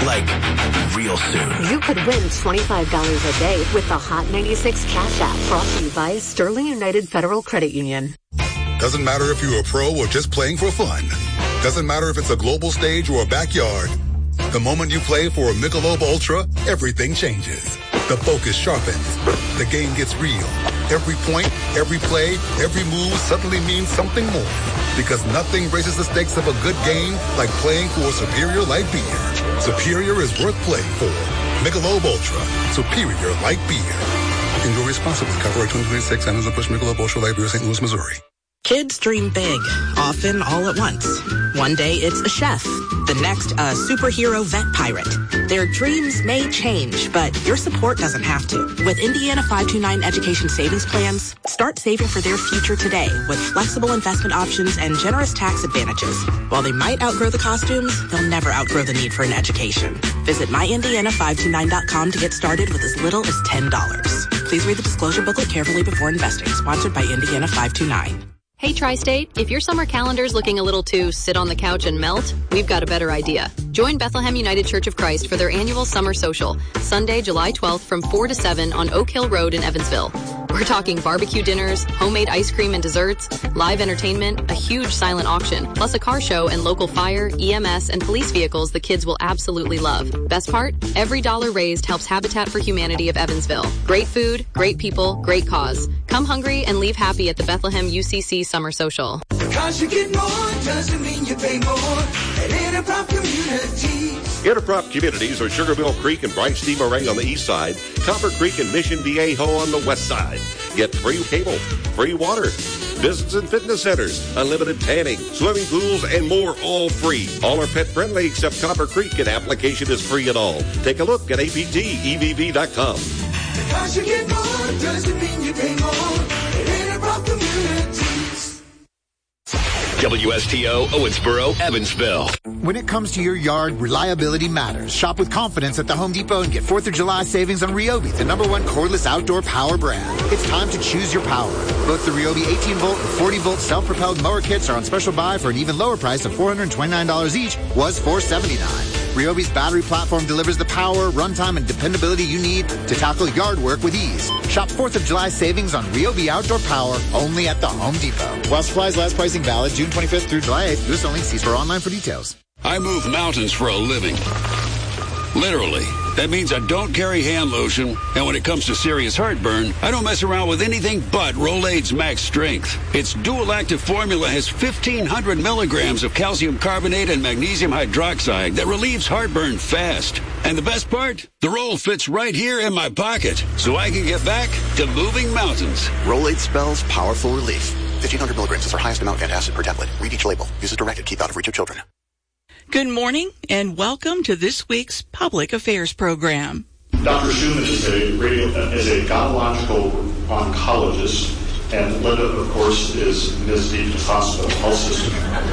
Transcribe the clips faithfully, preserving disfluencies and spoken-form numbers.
Like, real soon. You could win twenty-five dollars a day with the Hot ninety-six Cash App, brought to you by Sterling United Federal Credit Union. Doesn't matter if you're a pro or just playing for fun. Doesn't matter if it's a global stage or a backyard. The moment you play for a Michelob Ultra, everything changes. The focus sharpens. The game gets real. Every point, every play, every move suddenly means something more. Because nothing raises the stakes of a good game like playing for Superior Light Beer. Superior is worth playing for. Michelob Ultra. Superior Light Beer. Enjoy responsibly. Copyright twenty twenty-six. Anheuser-Busch Michelob Ultra Light Beer, Saint Louis, Missouri. Kids dream big, often all at once. One day it's a chef, the next a superhero vet pirate. Their dreams may change, but your support doesn't have to. With Indiana five two nine Education Savings Plans, start saving for their future today with flexible investment options and generous tax advantages. While they might outgrow the costumes, they'll never outgrow the need for an education. Visit my indiana five two nine dot com to get started with as little as ten dollars. Please read the disclosure booklet carefully before investing. Sponsored by Indiana five two nine. Hey, Tri-State, if your summer calendar's looking a little too sit on the couch and melt, we've got a better idea. Join Bethlehem United Church of Christ for their annual summer social, Sunday, July twelfth from four to seven on Oak Hill Road in Evansville. We're talking barbecue dinners, homemade ice cream and desserts, live entertainment, a huge silent auction, plus a car show and local fire, E M S, and police vehicles the kids will absolutely love. Best part? Every dollar raised helps Habitat for Humanity of Evansville. Great food, great people, great cause. Come hungry and leave happy at the Bethlehem U C C Summer Social. Because you get more doesn't mean you pay more at Interprop Communities. Interprop Communities are Sugarmill Creek and Bright Steve Array on the east side, Copper Creek and Mission Viejo on the west side. Get free cable, free water, business and fitness centers, unlimited tanning, swimming pools, and more, all free. All are pet friendly except Copper Creek, and application is free at all. Take a look at A P T E V V dot com. Because you get more doesn't mean you pay more at Interprop Communities. W S T O, Owensboro, Evansville. When it comes to your yard, reliability matters. Shop with confidence at the Home Depot and get fourth of July savings on Ryobi, the number one cordless outdoor power brand. It's time to choose your power. Both the Ryobi eighteen volt and forty volt self-propelled mower kits are on special buy for an even lower price of four hundred twenty-nine dollars each, was four hundred seventy-nine dollars. Ryobi's battery platform delivers the power, runtime, and dependability you need to tackle yard work with ease. Shop fourth of July savings on Ryobi outdoor power only at the Home Depot. While supplies last, pricing valid June twenty-fifth through July eighth. This only. See store online for details. I move mountains for a living. Literally. That means I don't carry hand lotion, and when it comes to serious heartburn, I don't mess around with anything but Rolaids Max Strength. Its dual-active formula has fifteen hundred milligrams of calcium carbonate and magnesium hydroxide that relieves heartburn fast. And the best part? The roll fits right here in my pocket, so I can get back to moving mountains. Rolaids spells powerful relief. fifteen hundred milligrams is our highest amount of antacid per tablet. Read each label. Use as directed. Keep out of reach of children. Good morning and welcome to this week's Public Affairs program. Doctor Schumann is a, radio, is a gynecological oncologist, and Linda, of course, is Miz Deep's hospital health system.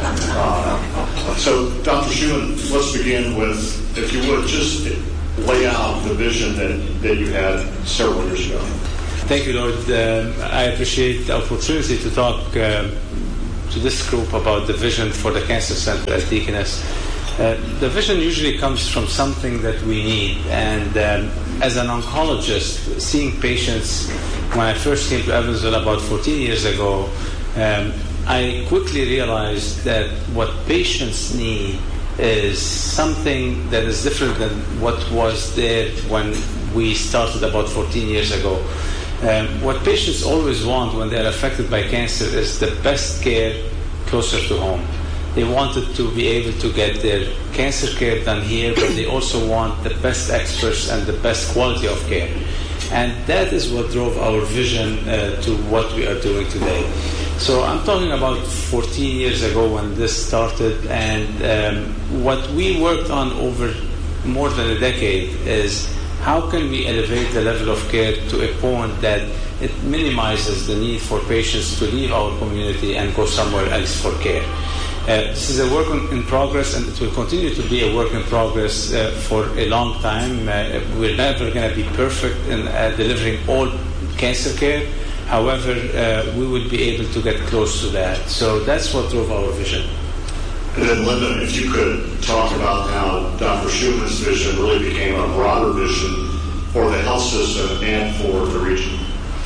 Uh, so, Doctor Schumann, let's begin with, if you would, just lay out the vision that, that you had several years ago. Thank you, Lord. Uh, I appreciate the opportunity to talk uh, to this group about the vision for the Cancer Center at Deaconess. Uh, the vision usually comes from something that we need, and um, as an oncologist, seeing patients, when I first came to Evansville about fourteen years ago, um, I quickly realized that what patients need is something that is different than what was there when we started about fourteen years ago. Um, what patients always want when they're affected by cancer is the best care closer to home. They wanted to be able to get their cancer care done here, but they also want the best experts and the best quality of care. And that is what drove our vision uh, to what we are doing today. So I'm talking about fourteen years ago when this started, and um, what we worked on over more than a decade is how can we elevate the level of care to a point that it minimizes the need for patients to leave our community and go somewhere else for care. Uh, this is a work in progress, and it will continue to be a work in progress uh, for a long time. Uh, we're never going to be perfect in uh, delivering all cancer care. However, uh, we will be able to get close to that. So that's what drove our vision. And then, Linda, if you could talk about how Doctor Schuman's vision really became a broader vision for the health system and for the region.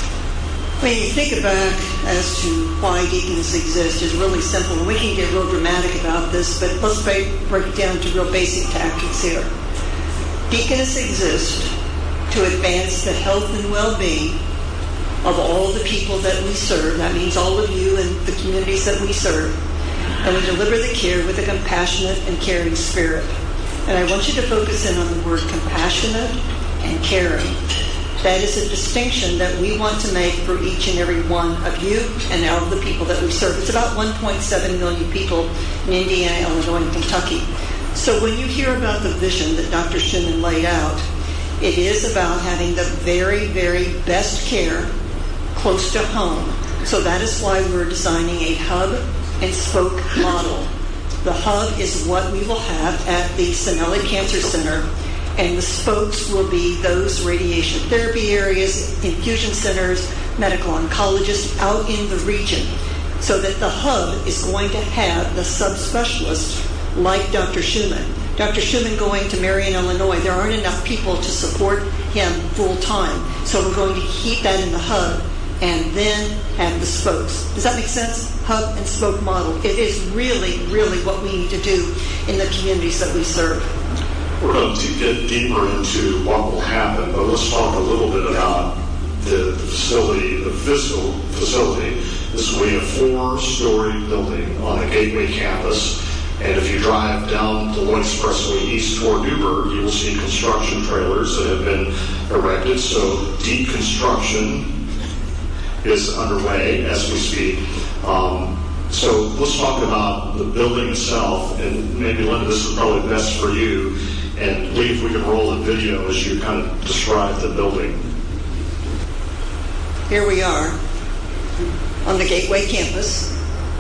When you think back as to why Deaconess exists, it's really simple. And we can get real dramatic about this, but let's break, break it down to real basic tactics here. Deaconess exists to advance the health and well-being of all the people that we serve. That means all of you and the communities that we serve. And we deliver the care with a compassionate and caring spirit. And I want you to focus in on the word compassionate and caring. That is a distinction that we want to make for each and every one of you and all of the people that we serve. It's about one point seven million people in Indiana, Illinois, and Kentucky. So when you hear about the vision that Doctor Schuman laid out, it is about having the very, very best care close to home. So that is why we're designing a hub and spoke model. The hub is what we will have at the Sinelli Cancer Center, and the spokes will be those radiation therapy areas, infusion centers, medical oncologists out in the region, so that the hub is going to have the subspecialists like Doctor Schuman. Doctor Schuman going to Marion, Illinois, there aren't enough people to support him full time, so we're going to keep that in the hub and then have the spokes. Does that make sense? Hub and spoke model. It is really, really what we need to do in the communities that we serve. We're going to get deeper into what will happen, but let's talk a little bit about the, the facility, the physical facility. This will be a four-story building on a Gateway campus, and if you drive down the Lloyd Expressway east toward Newburgh, you will see construction trailers that have been erected, so deep construction is underway as we speak. Um, so let's talk about the building itself, and maybe, Linda, this is probably best for you. And Lee, if we can roll a video as you kind of describe the building. Here we are on the Gateway campus.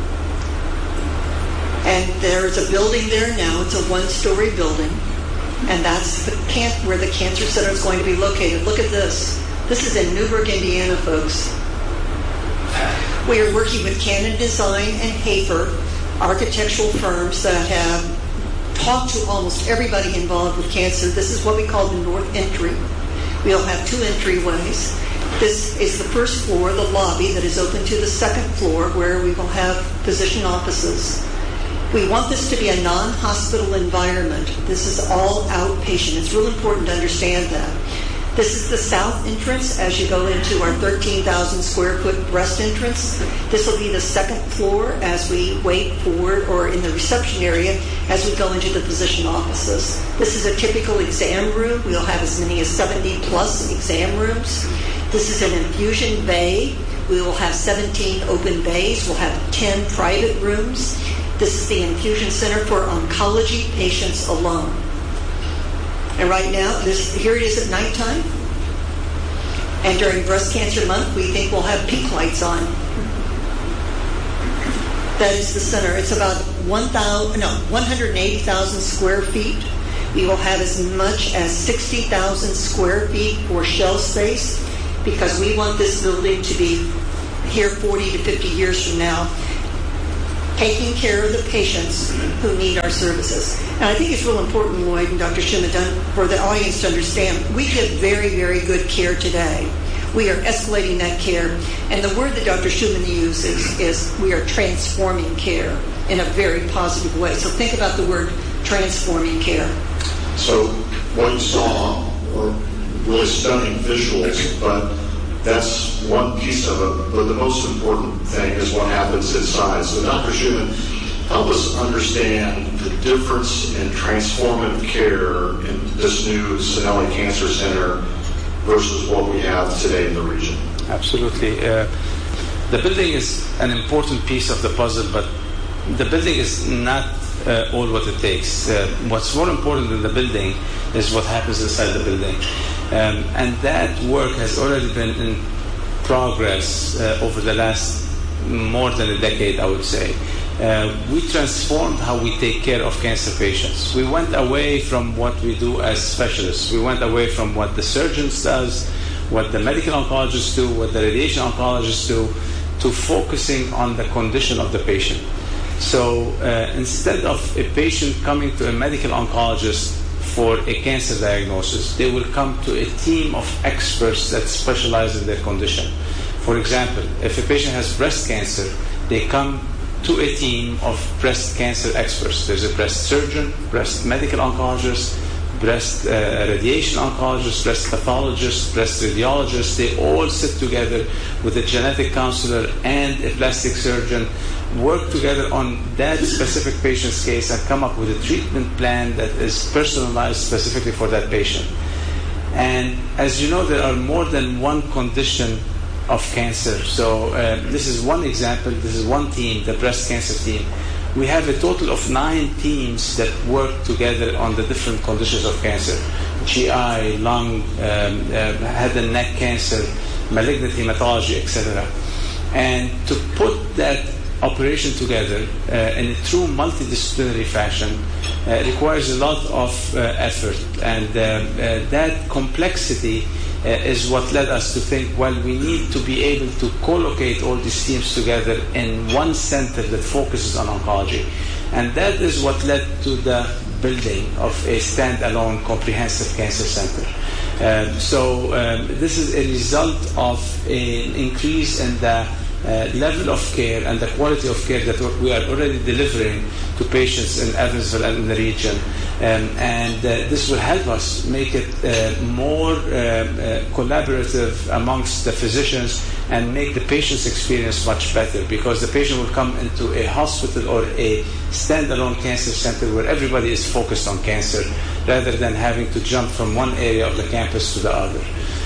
And there's a building there now. It's a one-story building. And that's the camp where the Cancer Center is going to be located. Look at this. This is in Newburgh, Indiana, folks. We are working with Cannon Design and Hafer, architectural firms that have talked to almost everybody involved with cancer. This is what we call the north entry. We'll have two entryways. This is the first floor, the lobby, that is open to the second floor where we will have physician offices. We want this to be a non-hospital environment. This is all outpatient. It's real important to understand that. This is the south entrance as you go into our thirteen thousand square foot breast entrance. This will be the second floor as we wait for, or in the reception area, as we go into the physician offices. This is a typical exam room. We'll have as many as seventy plus exam rooms. This is an infusion bay. We will have seventeen open bays. We'll have ten private rooms. This is the infusion center for oncology patients alone. And right now, this, here it is at nighttime. And during Breast Cancer Month, we think we'll have pink lights on. That is the center. It's about one thousand, no, one hundred eighty thousand square feet. We will have as much as sixty thousand square feet for shell space, because we want this building to be here forty to fifty years from now, taking care of the patients who need our services. And I think it's real important, Lloyd and Doctor Schuman, for the audience to understand, we give very, very good care today. We are escalating that care. And the word that Doctor Schuman uses is we are transforming care in a very positive way. So think about the word transforming care. So what you saw were really stunning visuals, but that's one piece of it. But the most important thing is what happens inside. So Doctor Schuman, help us understand the difference in transformative care in this new Sinelli Cancer Center versus what we have today in the region. Absolutely. Uh, the building is an important piece of the puzzle, but the building is not uh, all what it takes. Uh, what's more important than the building is what happens inside the building. Um, and that work has already been in progress uh, over the last more than a decade, I would say. Uh, we transformed how we take care of cancer patients. We went away from what we do as specialists. We went away from what the surgeons does, what the medical oncologists do, what the radiation oncologists do, to focusing on the condition of the patient. So uh, instead of a patient coming to a medical oncologist for a cancer diagnosis, they will come to a team of experts that specialize in their condition. For example, if a patient has breast cancer, they come to a team of breast cancer experts. There's a breast surgeon, breast medical oncologist, breast uh, radiation oncologist, breast pathologist, breast radiologist. They all sit together with a genetic counselor and a plastic surgeon, work together on that specific patient's case and come up with a treatment plan that is personalized specifically for that patient. And as you know, there are more than one condition of cancer. So uh, this is one example. This is one team, the breast cancer team. We have a total of nine teams that work together on the different conditions of cancer: G I, lung, um, uh, head and neck cancer, malignant hematology, et cetera. And to put that operation together uh, in a true multidisciplinary fashion uh, requires a lot of uh, effort, and uh, uh, that complexity uh, is what led us to think, well, we need to be able to co-locate all these teams together in one center that focuses on oncology. And that is what led to the building of a standalone comprehensive cancer center. Uh, so um, this is a result of an increase in the Uh, level of care and the quality of care that we are already delivering to patients in Evansville and in the region. Um, and uh, this will help us make it uh, more uh, uh, collaborative amongst the physicians and make the patient's experience much better, because the patient will come into a hospital or a standalone cancer center where everybody is focused on cancer rather than having to jump from one area of the campus to the other.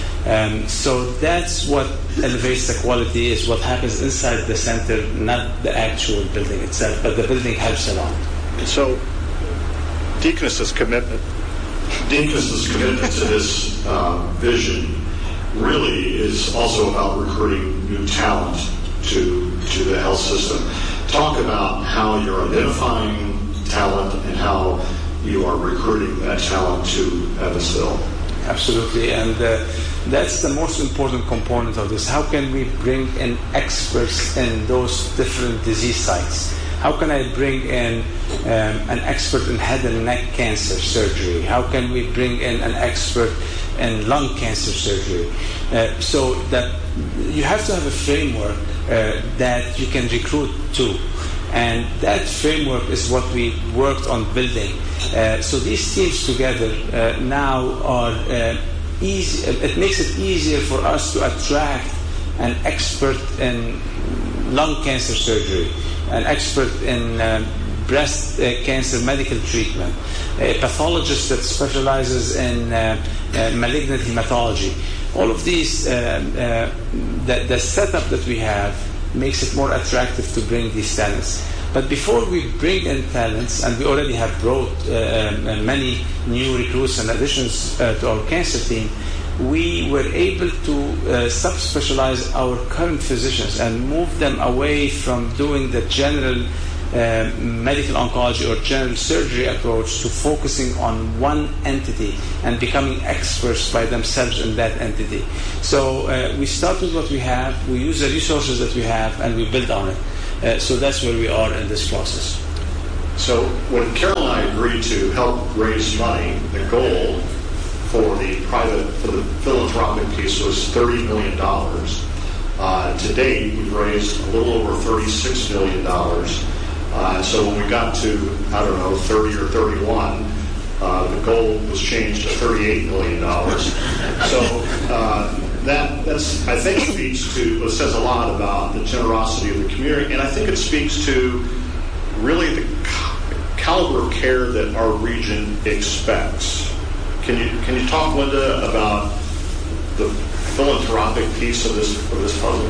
Um, so that's what elevates the quality, is what happens inside the center, not the actual building itself, but the building helps a lot. So Deaconess's commitment, Deaconess's commitment to this uh, vision really is also about recruiting new talent to, to the health system. Talk about how you're identifying talent and how you are recruiting that talent to Evansville. Absolutely, and uh, that's the most important component of this. How can we bring in experts in those different disease sites? How can I bring in um, an expert in head and neck cancer surgery? How can we bring in an expert in lung cancer surgery? Uh, so that you have to have a framework uh, that you can recruit to. And that framework is what we worked on building. Uh, so these teams together uh, now are uh, easy. It makes it easier for us to attract an expert in lung cancer surgery, an expert in uh, breast uh, cancer medical treatment, a pathologist that specializes in uh, uh, malignant hematology. All of these, uh, uh, the, the setup that we have makes it more attractive to bring these talents. But before we bring in talents, and we already have brought uh, many new recruits and additions uh, to our cancer team, we were able to uh, subspecialize our current physicians and move them away from doing the general uh, medical oncology or general surgery approach to focusing on one entity and becoming experts by themselves in that entity. So uh, we start with what we have, we use the resources that we have, and we build on it. Uh, so that's where we are in this process. So when Carol and I agreed to help raise money, the goal for the private, for the philanthropic piece was thirty million dollars. Uh, to date, we've raised a little over thirty-six million dollars. Uh, so when we got to, I don't know, thirty or thirty-one, uh, the goal was changed to thirty-eight million dollars. So uh, that that's I think speaks to, it says a lot about the generosity of the community, and I think it speaks to really the caliber of care that our region expects. Can you can you talk, Linda, about the philanthropic piece of this of this puzzle?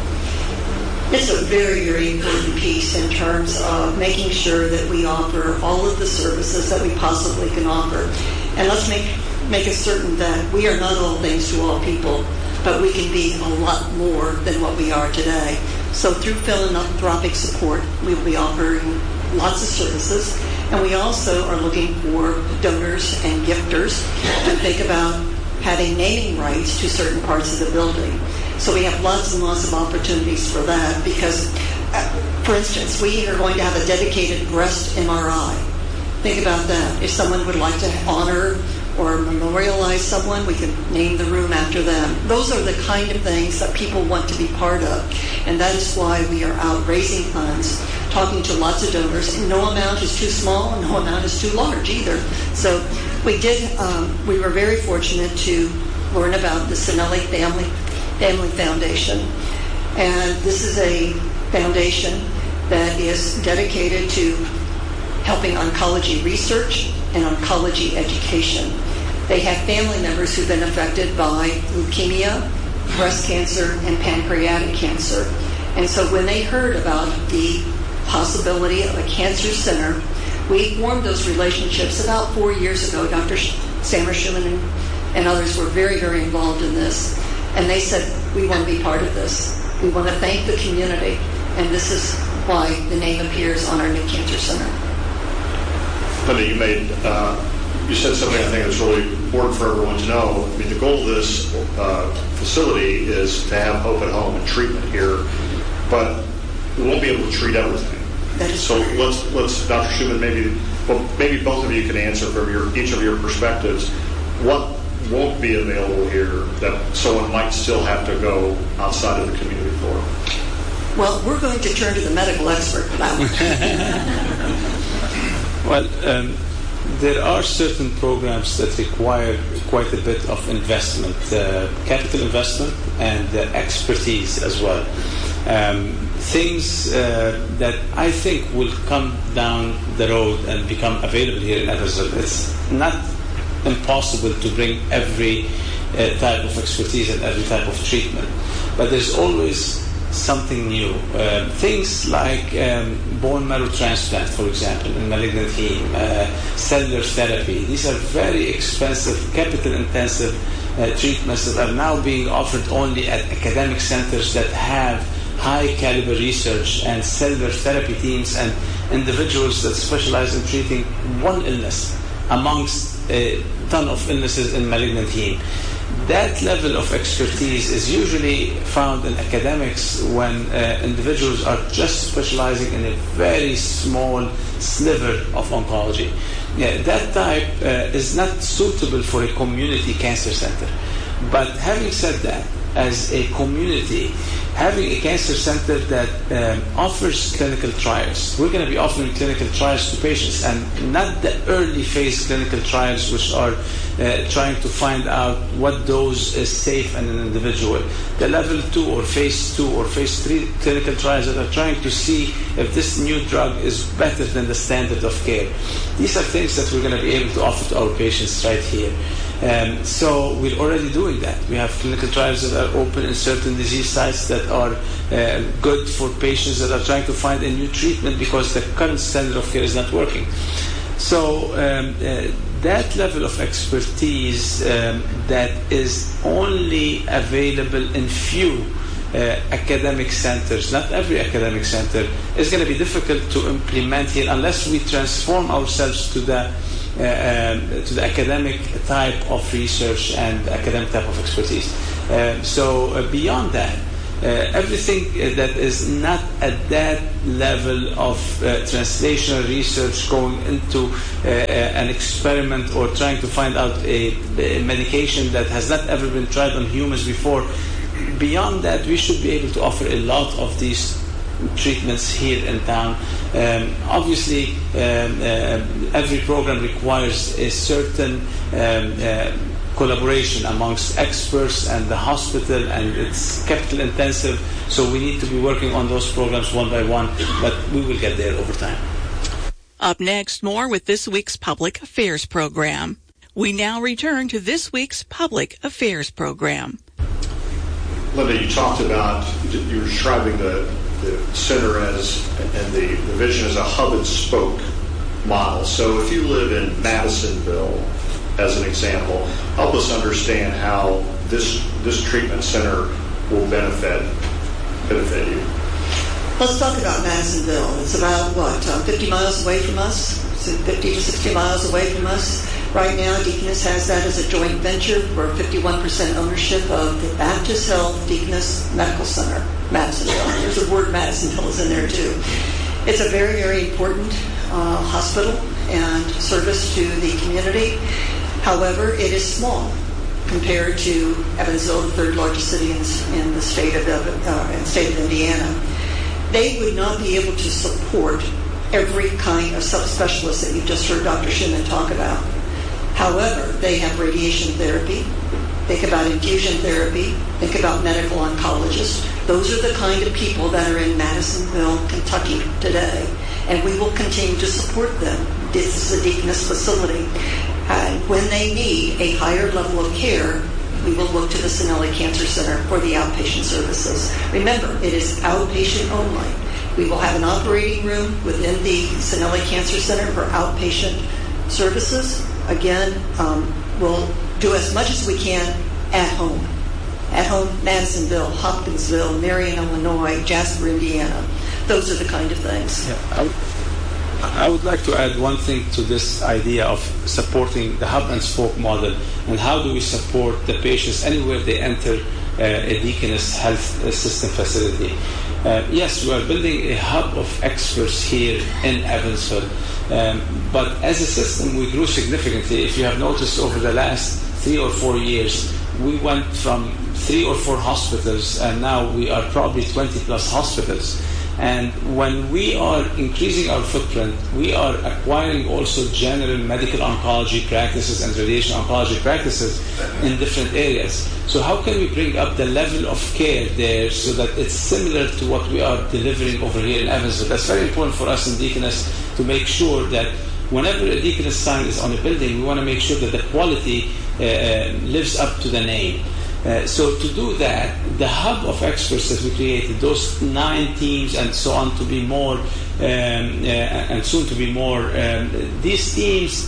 It's a very, very important piece in terms of making sure that we offer all of the services that we possibly can offer. And let's make make it certain that we are not all things to all people, but we can be a lot more than what we are today. So through philanthropic support, we will be offering lots of services. And we also are looking for donors and gifters to think about having naming rights to certain parts of the building. So we have lots and lots of opportunities for that, because For instance, we are going to have a dedicated breast M R I. Think about that. If someone would like to honor or memorialize someone, we can name the room after them. Those are the kind of things that people want to be part of. And that is why we are out raising funds, talking to lots of donors. And no amount is too small, and no amount is too large either. So we did, um, we were very fortunate to learn about the Sinelli Family, Family Foundation. And this is a foundation that is dedicated to helping oncology research and oncology education. They have family members who've been affected by leukemia, breast cancer, and pancreatic cancer. And so when they heard about the possibility of a cancer center, we formed those relationships about four years ago. Doctor Sammer Schumann and, and others were very, very involved in this. And they said, we want to be part of this. We want to thank the community. And this is why the name appears on our new cancer center. Linda, you made, uh, you said something I think that's really important for everyone to know. I mean, the goal of this uh, facility is to have hope at home and treatment here, but we won't be able to treat everything. So let's, let's, Doctor Schumann, maybe, well, maybe both of you can answer from your, each of your perspectives. What won't be available here that someone might still have to go outside of the community for? Well, we're going to turn to the medical expert for that one. Well, um, there are certain programs that require quite a bit of investment, uh, capital investment and uh, expertise as well. Um, things uh, that I think will come down the road and become available here in Evansville. It's not impossible to bring every uh, type of expertise and every type of treatment, but there's always something new. Uh, things like um, bone marrow transplant, for example, in malignant heme, uh, cellular therapy. These are very expensive, capital-intensive uh, treatments that are now being offered only at academic centers that have high-caliber research and cellular therapy teams and individuals that specialize in treating one illness amongst a ton of illnesses in malignant heme. That level of expertise is usually found in academics when uh, individuals are just specializing in a very small sliver of oncology. Yeah, that type uh, is not suitable for a community cancer center. But having said that, as a community, having a cancer center that um, offers clinical trials, we're going to be offering clinical trials to patients, and not the early phase clinical trials which are uh, trying to find out what dose is safe in an individual. The level two or phase two or phase three clinical trials that are trying to see if this new drug is better than the standard of care. These are things that we're going to be able to offer to our patients right here. Um, so we're already doing that. We have clinical trials that are open in certain disease sites that are uh, good for patients that are trying to find a new treatment because the current standard of care is not working. So um, uh, that level of expertise um, that is only available in few uh, academic centers, not every academic center, is going to be difficult to implement here unless we transform ourselves to the Uh, um, to the academic type of research and academic type of expertise. Uh, so uh, beyond that, uh, everything that is not at that level of uh, translational research going into uh, an experiment or trying to find out a, a medication that has not ever been tried on humans before, beyond that we should be able to offer a lot of these treatments here in town. Um, obviously, um, uh, every program requires a certain um, uh, collaboration amongst experts and the hospital, and it's capital intensive, so we need to be working on those programs one by one, but we will get there over time. Up next, more with this week's Public Affairs program. We now return to this week's Public Affairs program. Linda, you talked about, you were describing the the center as, and the, the vision as a hub and spoke model. So if you live in Madisonville, as an example, help us understand how this this treatment center will benefit benefit you. Let's talk about Madisonville. It's about, what, uh, fifty miles away from us? It's fifty to sixty miles away from us. Right now, Deaconess has that as a joint venture for fifty-one percent ownership of the Baptist Health Deaconess Medical Center, Madisonville. There's a word Madisonville is in there too. It's a very, very important uh, hospital and service to the community. However, it is small compared to Evansville, the third largest city in, in the state of uh, in the state of Indiana. They would not be able to support every kind of subspecialist that you just heard Doctor Schumann talk about. However, they have radiation therapy. Think about infusion therapy. Think about medical oncologists. Those are the kind of people that are in Madisonville, Kentucky today, and we will continue to support them. This is a Deaconess facility. And when they need a higher level of care, we will look to the Sinelli Cancer Center for the outpatient services. Remember, it is outpatient only. We will have an operating room within the Sinelli Cancer Center for outpatient services. Again, um, we'll do as much as we can at home. At home, Madisonville, Hopkinsville, Marion, Illinois, Jasper, Indiana. Those are the kind of things. Yeah, I, w- I would like to add one thing to this idea of supporting the hub and spoke model, and how do we support the patients anywhere they enter uh, a Deaconess Health System facility. Uh, yes, we are building a hub of experts here in Evansville, um, but as a system we grew significantly. If you have noticed, over the last three or four years, we went from three or four hospitals, and now we are probably twenty plus hospitals. And when we are increasing our footprint, we are acquiring also general medical oncology practices and radiation oncology practices in different areas. So how can we bring up the level of care there so that it's similar to what we are delivering over here in Evansville? That's very important for us in Deaconess, to make sure that whenever a Deaconess sign is on a building, we want to make sure that the quality uh, lives up to the name. Uh, so to do that, the hub of experts that we created, those nine teams and so on, to be more, um, uh, and soon to be more, um, these teams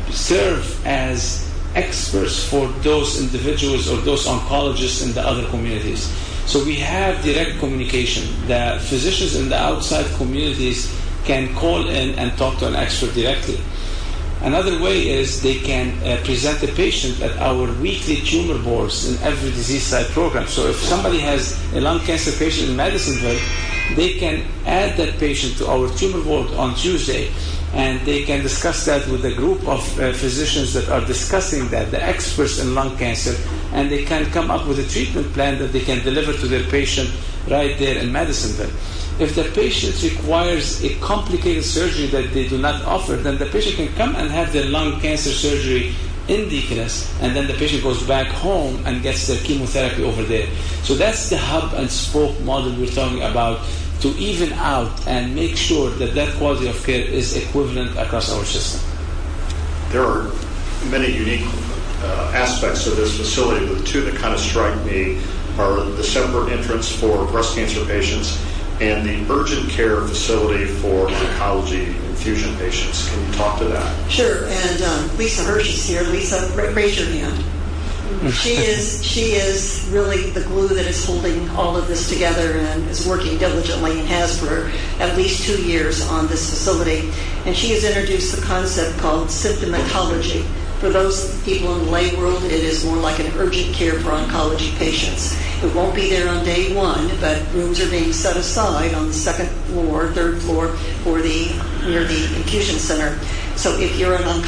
serve as experts for those individuals or those oncologists in the other communities. So we have direct communication. The physicians in the outside communities can call in and talk to an expert directly. Another way is they can uh, present a patient at our weekly tumor boards in every disease site program. So if somebody has a lung cancer patient in Madisonville, they can add that patient to our tumor board on Tuesday, and they can discuss that with a group of uh, physicians that are discussing that, the experts in lung cancer, and they can come up with a treatment plan that they can deliver to their patient right there in Madisonville. If the patient requires a complicated surgery that they do not offer, then the patient can come and have their lung cancer surgery in Deaconess, and then the patient goes back home and gets their chemotherapy over there. So that's the hub and spoke model we're talking about, to even out and make sure that that quality of care is equivalent across our system. There are many unique uh, aspects of this facility. The two that kind of strike me are the separate entrance for breast cancer patients and the urgent care facility for oncology infusion patients. Can you talk to that? Sure, and um, Lisa Hirsch is here. Lisa, raise your hand. She is she is really the glue that is holding all of this together, and is working diligently and has for at least two years on this facility. And she has introduced the concept called symptomatology. For those people in the lay world, it is more like an urgent care for oncology patients. It won't be there on day one, but rooms are being set aside on the second floor, third floor, for the near the infusion center. So if you're an oncology